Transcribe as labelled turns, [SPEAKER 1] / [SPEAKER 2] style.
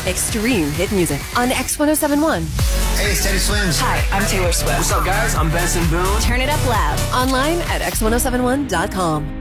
[SPEAKER 1] Extreme hit music on X1071.
[SPEAKER 2] Hey, it's Teddy Swims.
[SPEAKER 3] Hi, I'm Taylor Swift.
[SPEAKER 4] What's up, guys? I'm Benson Boone.
[SPEAKER 1] Turn it up loud. Online at X1071.com.